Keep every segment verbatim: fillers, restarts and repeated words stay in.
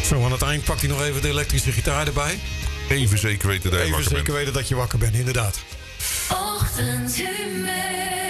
Zo, aan het eind pakt hij nog even de elektrische gitaar erbij. Even zeker weten dat je Even wakker zeker bent. weten dat je wakker bent, inderdaad. Ochtendhumeur.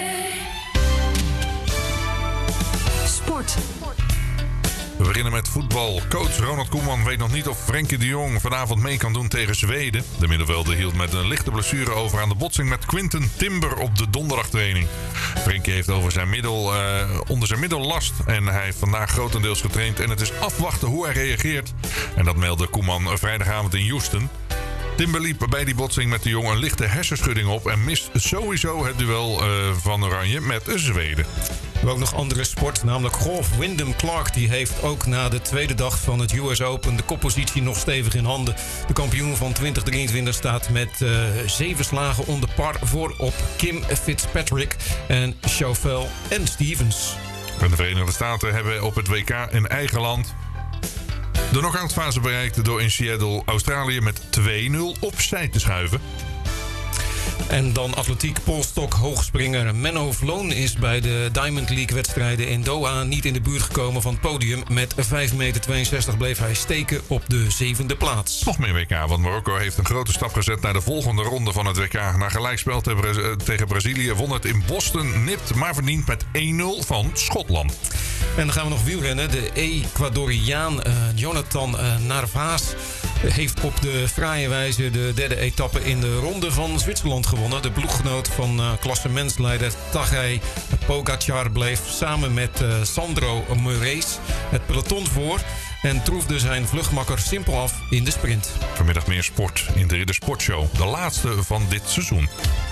Sport. We beginnen met voetbal. Coach Ronald Koeman weet nog niet of Frenkie de Jong vanavond mee kan doen tegen Zweden. De middenvelder hield met een lichte blessure over aan de botsing met Quinten Timber op de donderdagtraining. Frenkie heeft over zijn middel, uh, onder zijn middel last en hij heeft vandaag grotendeels getraind. En het is afwachten hoe hij reageert. En dat meldde Koeman vrijdagavond in Houston. Timber liep bij die botsing met de Jong een lichte hersenschudding op en mist sowieso het duel uh, van Oranje met Zweden. We hebben ook nog andere sport, namelijk golf. Wyndham Clark die heeft ook na de tweede dag van het U S Open de koppositie nog stevig in handen. De kampioen van twintig drieëntwintig staat met uh, zeven slagen onder par voor op Kim Fitzpatrick en Schauffele en Stevens. En de Verenigde Staten hebben op het W K in eigen land de knock-outfase bereikt door in Seattle Australië met twee nul opzij te schuiven. En dan atletiek, polstok, hoogspringer Menno Vloon is bij de Diamond League wedstrijden in Doha niet in de buurt gekomen van het podium. Met vijf meter tweeënzestig bleef hij steken op de zevende plaats. Nog meer W K, want Marokko heeft een grote stap gezet naar de volgende ronde van het W K. Na gelijkspel tegen Brazilië won het in Boston nipt, maar verdiend met één nul van Schotland. En dan gaan we nog wielrennen. De Ecuadoriaan uh, Jonathan uh, Narvaez heeft op de fraaie wijze de derde etappe in de Ronde van Zwitserland gewonnen. De ploeggenoot van uh, klassementsleider Tadej Pogacar bleef samen met uh, Sandro Moraes het peloton voor en troefde zijn vluchtmakker simpel af in de sprint. Vanmiddag meer sport in de Ridder Sportshow. De laatste van dit seizoen.